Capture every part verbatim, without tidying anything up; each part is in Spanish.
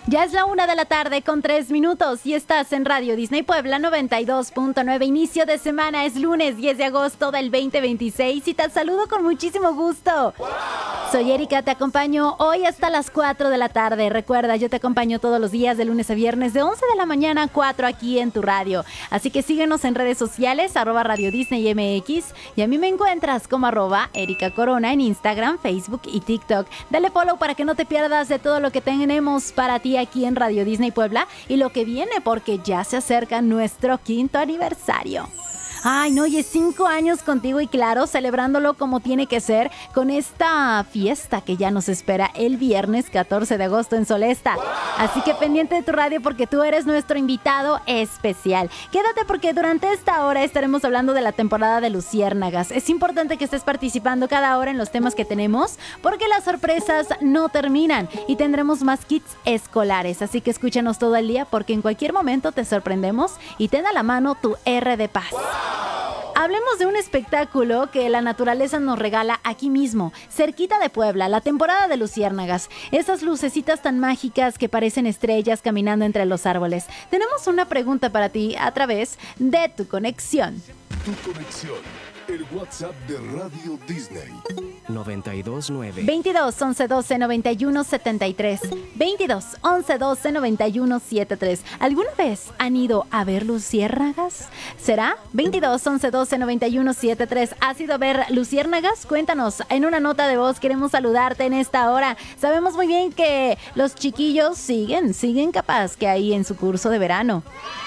Ya es la una de la tarde con tres minutos y estás en Radio Disney Puebla noventa y dos punto nueve. Inicio de semana, es lunes diez de agosto del veinte veintiséis y te saludo con muchísimo gusto. ¡Wow! Soy Erika, te acompaño hoy hasta las cuatro de la tarde. Recuerda, yo te acompaño todos los días de lunes a viernes de once de la mañana a cuatro aquí en tu radio. Así que síguenos en redes sociales, arroba Radio Disney M X, y a mí me encuentras como arroba Erika Corona en Instagram, Facebook y TikTok. Dale follow para que no te pierdas de todo lo que tenemos para ti aquí en Radio Disney Puebla y lo que viene, porque ya se acerca nuestro quinto aniversario. Ay, no, y es cinco años contigo y claro, celebrándolo como tiene que ser con esta fiesta que ya nos espera el viernes catorce de agosto en Solesta. Así que pendiente de tu radio porque tú eres nuestro invitado especial. Quédate porque durante esta hora estaremos hablando de la temporada de Luciérnagas. Es importante que estés participando cada hora en los temas que tenemos porque las sorpresas no terminan y tendremos más kits escolares. Así que escúchanos todo el día porque en cualquier momento te sorprendemos y te da la mano tu R de Paz. Hablemos de un espectáculo que la naturaleza nos regala aquí mismo, cerquita de Puebla, la temporada de Luciérnagas. Esas lucecitas tan mágicas que parecen estrellas caminando entre los árboles. Tenemos una pregunta para ti a través de tu conexión. Tu conexión, el WhatsApp de Radio Disney. noventa y dos nueve veintidós once doce noventa y uno setenta y tres. veintidós once doce noventa y uno setenta y tres. ¿Alguna vez han ido a ver luciérnagas? ¿Será? veintidós once doce noventa y uno setenta y tres. ¿Has ido a ver luciérnagas? Cuéntanos en una nota de voz. Queremos saludarte en esta hora. Sabemos muy bien que los chiquillos siguen, siguen capaz que ahí en su curso de verano.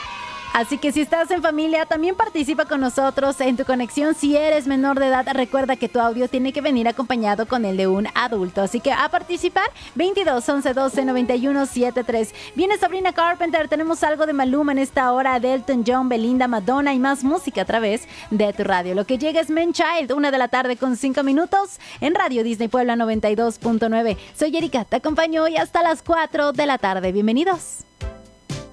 Así que si estás en familia, también participa con nosotros en tu conexión. Si eres menor de edad, recuerda que tu audio tiene que venir acompañado con el de un adulto. Así que a participar, veintidós once doce noventa y uno setenta y tres. Viene Sabrina Carpenter, tenemos algo de Maluma en esta hora, de Elton John, Belinda, Madonna y más música a través de tu radio. Lo que llega es Men Child, una de la tarde con cinco minutos en Radio Disney Puebla noventa y dos punto nueve. Soy Erika, te acompaño hoy hasta las cuatro de la tarde. Bienvenidos.